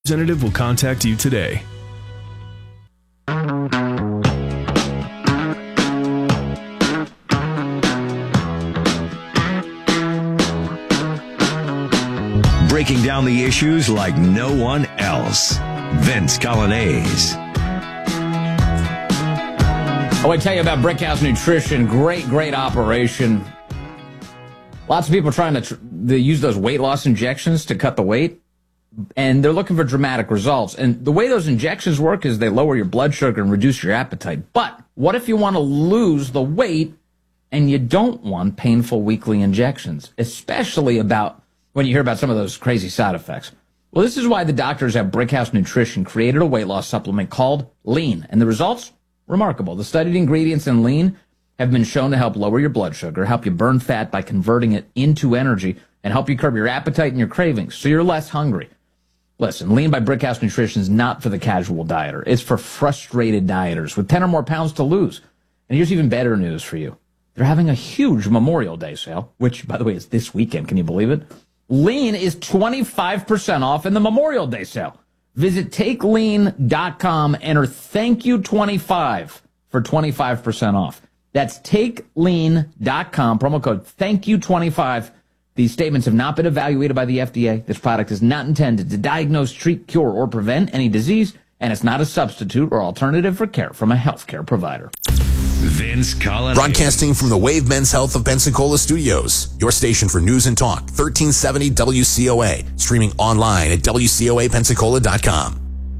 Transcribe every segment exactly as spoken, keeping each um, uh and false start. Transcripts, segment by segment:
Representative will contact you today. Breaking down the issues like no one else. Vince Coglianese. I want to tell you about Brickhouse Nutrition. Great, great operation. Lots of people trying to tr- they use those weight loss injections to cut the weight, and they're looking for dramatic results. And the way those injections work is they lower your blood sugar and reduce your appetite. But what if you want to lose the weight and you don't want painful weekly injections, especially about when you hear about some of those crazy side effects? Well, this is why the doctors at Brickhouse Nutrition created a weight loss supplement called Lean. And the results? Remarkable. The studied ingredients in Lean have been shown to help lower your blood sugar, help you burn fat by converting it into energy, and help you curb your appetite and your cravings so you're less hungry. Listen, Lean by Brickhouse Nutrition is not for the casual dieter. It's for frustrated dieters with ten or more pounds to lose. And here's even better news for you. They're having a huge Memorial Day sale, which, by the way, is this weekend. Can you believe it? Lean is twenty-five percent off in the Memorial Day sale. Visit take lean dot com, enter thank you twenty-five for twenty-five percent off. That's take lean dot com, promo code thank you twenty-five. These statements have not been evaluated by the F D A. This product is not intended to diagnose, treat, cure, or prevent any disease, and it's not a substitute or alternative for care from a healthcare provider. Vince Coglianese. Broadcasting from the Wave Men's Health of Pensacola studios, your station for news and talk, thirteen seventy W C O A. Streaming online at W C O A Pensacola dot com.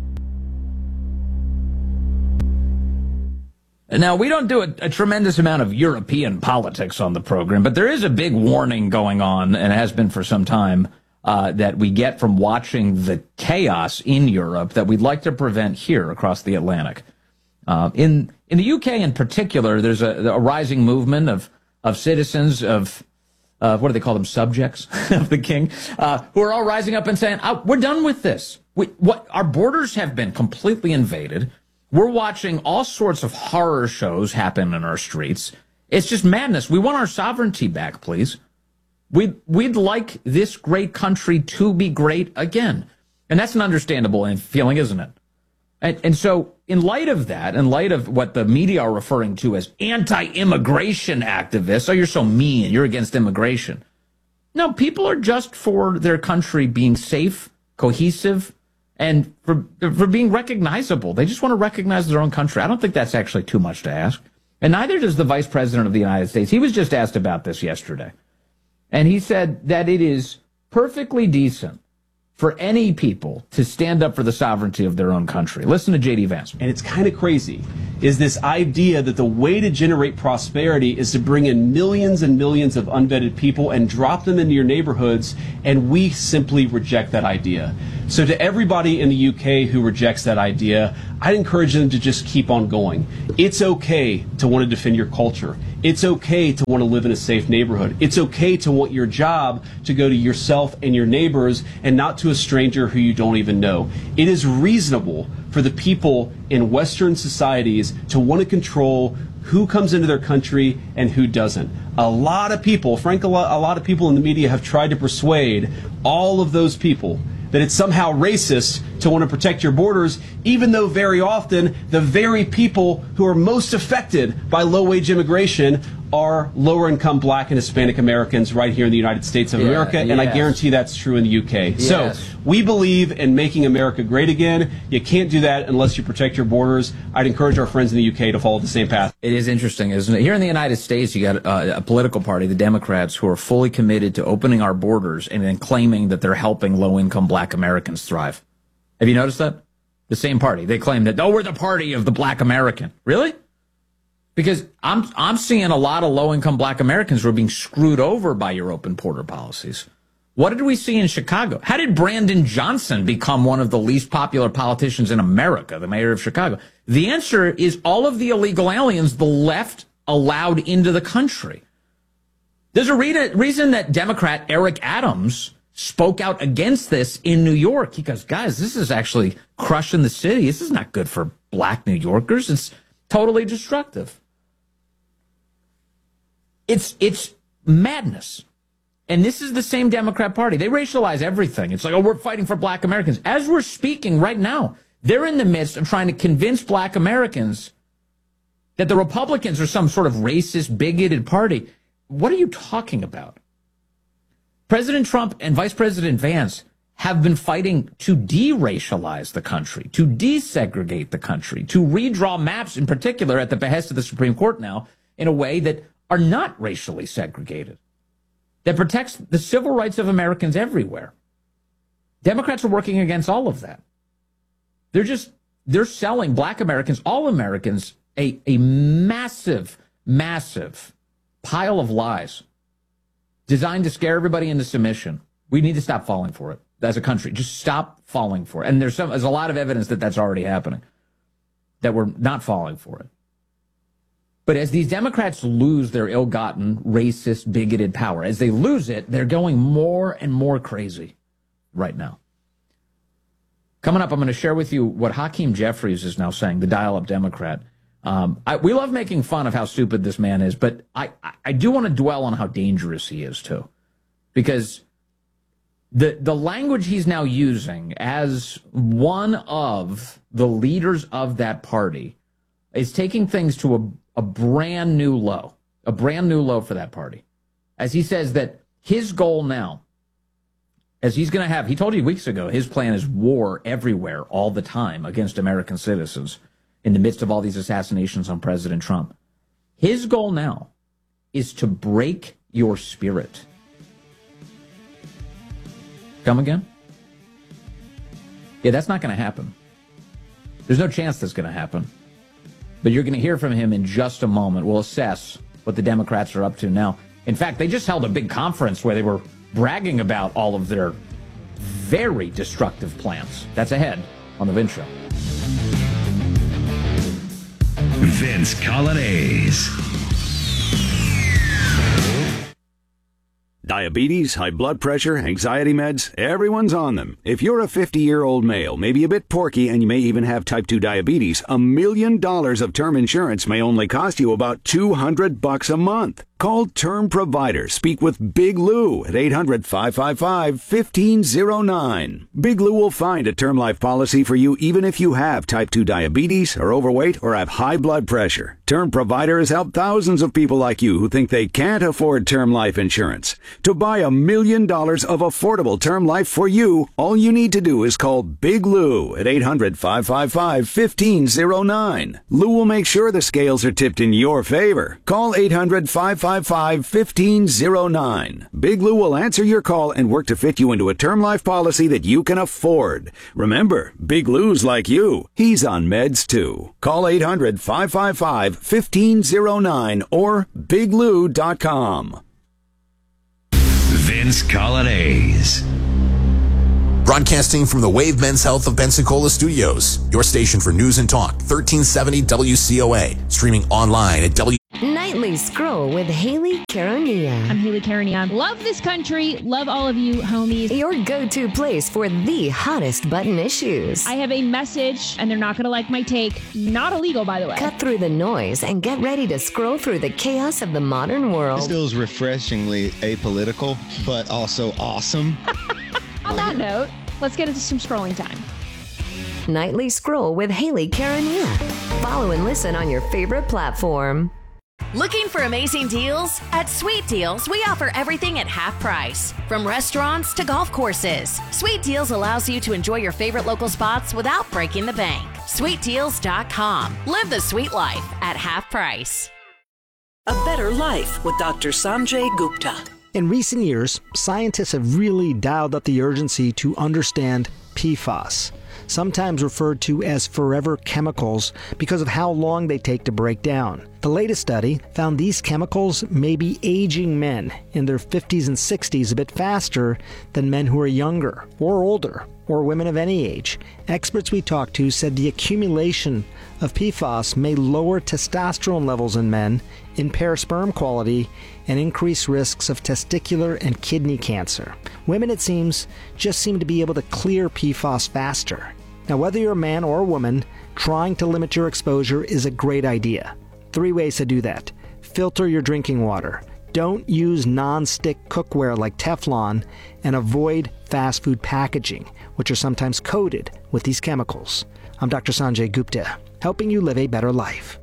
Now, we don't do a, a tremendous amount of European politics on the program, but there is a big warning going on, and it has been for some time, uh, that we get from watching the chaos in Europe that we'd like to prevent here across the Atlantic. Uh, in in the U K in particular, there's a, a rising movement of, of citizens, of, uh, what do they call them, subjects of the king, uh, who are all rising up and saying, oh, we're done with this. We, what, our borders have been completely invaded. We're watching all sorts of horror shows happen in our streets. It's just madness. We want our sovereignty back, please. We'd, we'd like this great country to be great again. And that's an understandable feeling, isn't it? And, and so in light of that, in light of what the media are referring to as anti-immigration activists, oh, you're so mean, you're against immigration. No, people are just for their country being safe, cohesive, and for for being recognizable. They just want to recognize their own country. I don't think that's actually too much to ask. And neither does the Vice President of the United States. He was just asked about this yesterday. And he said that it is perfectly decent for any people to stand up for the sovereignty of their own country. Listen to J D Vance. And it's kind of crazy, is this idea that the way to generate prosperity is to bring in millions and millions of unvetted people and drop them into your neighborhoods, and we simply reject that idea. So to everybody in the U K who rejects that idea, I'd encourage them to just keep on going. It's okay to want to defend your culture. It's okay to want to live in a safe neighborhood. It's okay to want your job to go to yourself and your neighbors and not to a stranger who you don't even know. It is reasonable for the people in Western societies to want to control who comes into their country and who doesn't. A lot of people, frankly, a lot of people in the media have tried to persuade all of those people that it's somehow racist to want to protect your borders, even though very often the very people who are most affected by low-wage immigration are lower-income Black and Hispanic Americans right here in the United States of yeah, America, and yes. I guarantee that's true in the U K. Yes. So we believe in making America great again. You can't do that unless you protect your borders. I'd encourage our friends in the U K to follow the same path. It is interesting, isn't it? Here in the United States, you got uh, a political party, the Democrats, who are fully committed to opening our borders and then claiming that they're helping low-income Black Americans thrive. Have you noticed that? The same party. They claim that, oh, we're the party of the Black American. Really? Because I'm I'm seeing a lot of low-income Black Americans who are being screwed over by your open border policies. What did we see in Chicago? How did Brandon Johnson become one of the least popular politicians in America, the mayor of Chicago? The answer is all of the illegal aliens the left allowed into the country. There's a re- reason that Democrat Eric Adams spoke out against this in New York. He goes, guys, this is actually crushing the city. This is not good for Black New Yorkers. It's totally destructive. It's it's madness. And this is the same Democrat Party. They racialize everything. It's like, oh, we're fighting for black Americans. As we're speaking right now, they're in the midst of trying to convince black Americans that the Republicans are some sort of racist, bigoted party. What are you talking about? President Trump and Vice President Vance have been fighting to de-racialize the country, to desegregate the country, to redraw maps in particular at the behest of the Supreme Court now in a way that are not racially segregated, that protects the civil rights of Americans everywhere. Democrats are working against all of that. They're just, they're selling black Americans, all Americans, a, a massive, massive pile of lies designed to scare everybody into submission. We need to stop falling for it as a country. Just stop falling for it. And there's some, there's a lot of evidence that that's already happening, that we're not falling for it. But as these Democrats lose their ill-gotten, racist, bigoted power, as they lose it, they're going more and more crazy right now. Coming up, I'm going to share with you what Hakeem Jeffries is now saying, the dial-up Democrat. Um, I, we love making fun of how stupid this man is, but I, I do want to dwell on how dangerous he is, too. Because the the language he's now using as one of the leaders of that party is taking things to a, a brand new low, a brand new low for that party. As he says that his goal now, as he's going to have, he told you weeks ago, his plan is war everywhere all the time against American citizens in the midst of all these assassinations on President Trump. His goal now is to break your spirit. Come again? Yeah, that's not going to happen. There's no chance that's going to happen. But you're going to hear from him in just a moment. We'll assess what the Democrats are up to now. In fact, they just held a big conference where they were bragging about all of their very destructive plans. That's ahead on The Vince Show. Vince Coglianese. Diabetes, high blood pressure, anxiety meds, everyone's on them. If you're a fifty-year-old male, maybe a bit porky, and you may even have type two diabetes, a million dollars of term insurance may only cost you about two hundred bucks a month. Call Term Provider. Speak with Big Lou at eight hundred, five five five, one five zero nine. Big Lou will find a term life policy for you even if you have type two diabetes, are overweight, or have high blood pressure. Term Provider has helped thousands of people like you who think they can't afford term life insurance. To buy a million dollars of affordable term life for you, all you need to do is call Big Lou at eight hundred, five five five, one five zero nine. Lou will make sure the scales are tipped in your favor. Call eight hundred, five five five, one five zero nine. Big Lou will answer your call and work to fit you into a term life policy that you can afford. Remember, Big Lou's like you. He's on meds too. Call eight hundred, five five five, one five zero nine or big lou dot com. Vince Coglianese. Broadcasting from the Wave Men's Health of Pensacola Studios, your station for news and talk, thirteen seventy W C O A, streaming online at W. Nightly Scroll with Haley Caronia. I'm Haley Caronia. Love this country. Love all of you, homies. Your go-to place for the hottest button issues. I have a message, and they're not going to like my take. Not illegal, by the way. Cut through the noise and get ready to scroll through the chaos of the modern world. This feels refreshingly apolitical, but also awesome. On that note, let's get into some scrolling time. Nightly Scroll with Haley Caronia. Follow and listen on your favorite platform. Looking for amazing deals? At Sweet Deals, we offer everything at half price. From restaurants to golf courses, Sweet Deals allows you to enjoy your favorite local spots without breaking the bank. sweet deals dot com. Live the sweet life at half price. A Better Life with Doctor Sanjay Gupta. In recent years, scientists have really dialed up the urgency to understand P FAS, sometimes referred to as forever chemicals because of how long they take to break down. The latest study found these chemicals may be aging men in their fifties and sixties a bit faster than men who are younger or older, or women of any age. Experts we talked to said the accumulation of P FAS may lower testosterone levels in men, impair sperm quality, and increase risks of testicular and kidney cancer. Women, it seems, just seem to be able to clear P FAS faster. Now, whether you're a man or a woman, trying to limit your exposure is a great idea. Three ways to do that. Filter your drinking water. Don't use non-stick cookware like Teflon, and avoid fast food packaging, which are sometimes coated with these chemicals. I'm Doctor Sanjay Gupta, helping you live a better life.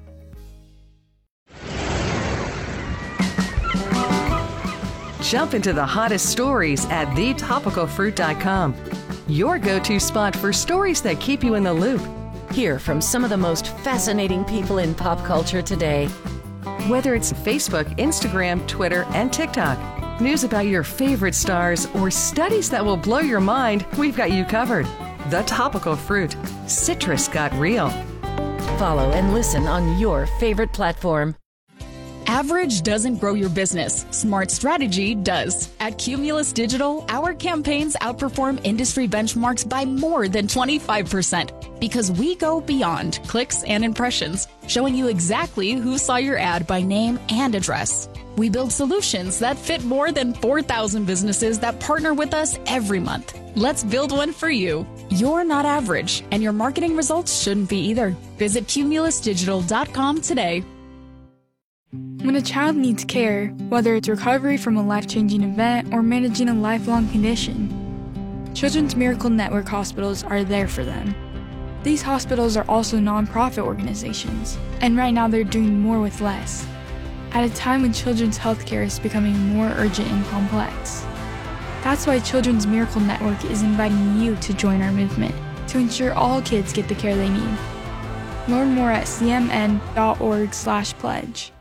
Jump into the hottest stories at the topical fruit dot com. Your go-to spot for stories that keep you in the loop. Hear from some of the most fascinating people in pop culture today. Whether it's Facebook, Instagram, Twitter, and TikTok, news about your favorite stars, or studies that will blow your mind, we've got you covered. The Topical Fruit. Citrus got real. Follow and listen on your favorite platform. Average doesn't grow your business. Smart strategy does. At Cumulus Digital, our campaigns outperform industry benchmarks by more than twenty-five percent because we go beyond clicks and impressions, showing you exactly who saw your ad by name and address. We build solutions that fit more than four thousand businesses that partner with us every month. Let's build one for you. You're not average, and your marketing results shouldn't be either. Visit cumulus digital dot com today. When a child needs care, whether it's recovery from a life-changing event or managing a lifelong condition, Children's Miracle Network hospitals are there for them. These hospitals are also nonprofit organizations, and right now they're doing more with less, at a time when children's healthcare is becoming more urgent and complex. That's why Children's Miracle Network is inviting you to join our movement to ensure all kids get the care they need. Learn more at c m n dot org slash pledge.